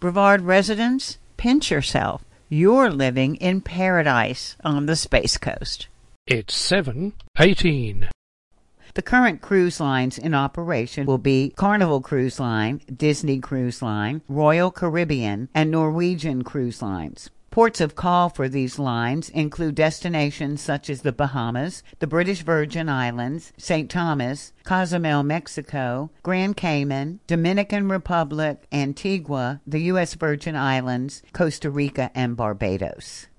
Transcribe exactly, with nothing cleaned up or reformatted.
Brevard residents, pinch yourself. You're living in paradise on the Space Coast. It's seven eighteen. The current cruise lines in operation will be Carnival Cruise Line, Disney Cruise Line, Royal Caribbean, and Norwegian Cruise Lines. Ports of call for these lines include destinations such as the Bahamas, the British Virgin Islands, Saint Thomas, Cozumel, Mexico, Grand Cayman, Dominican Republic, Antigua, the U S Virgin Islands, Costa Rica, and Barbados.